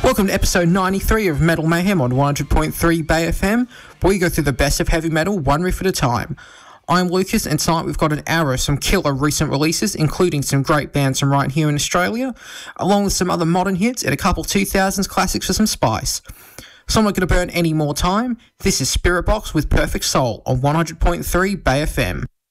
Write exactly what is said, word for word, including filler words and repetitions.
Welcome to episode ninety-three of Metal Mayhem on one hundred point three Bay F M, where we go through the best of heavy metal one riff at a time. I'm Lucas, and tonight we've got an hour of some killer recent releases, including some great bands from right here in Australia, along with some other modern hits and a couple two thousands classics for some spice. So I'm not going to burn any more time. This is Spirit Box with Perfect Soul on one hundred point three Bay F M.